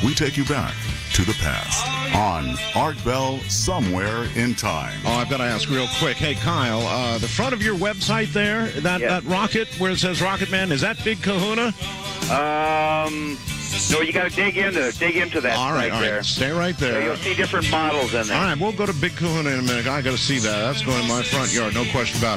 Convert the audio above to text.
we take you back to the past on Art Bell Somewhere in Time. Oh, I've got to ask real quick. Hey, Kyle, the front of your website there, that rocket where it says Rocket Man, is that Big Kahuna? No, you got to dig into that. All right. there. Stay right there. So you'll see different models in there. All right, we'll go to Big Kahuna in a minute. I got to see that. That's going in my front yard, no question about it.